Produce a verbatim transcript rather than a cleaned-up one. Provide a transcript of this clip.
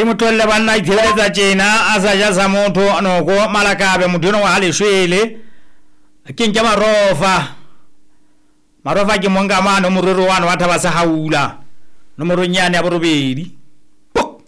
mutolle banna itheleza tjena asaja sa motho noko malakabe mudino wa haleshwele kinja marofa marofa ke monga mano morero wana wa thaba sa haula no moronyane ya borobedi